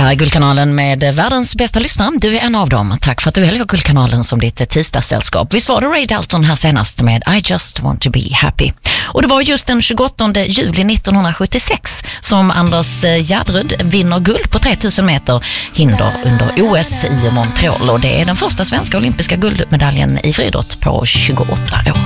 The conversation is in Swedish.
Här är Guldkanalen med världens bästa lyssnare. Du är en av dem. Tack för att du väljer Guldkanalen som ditt tisdagssällskap. Visst var det Ray Dalton här senast med I just want to be happy. Och det var just den 28 juli 1976 som Anders Gärderud vinner guld på 3000 meter hinder under OS i Montreal. Och det är den första svenska olympiska guldmedaljen i friidrott på 28 år.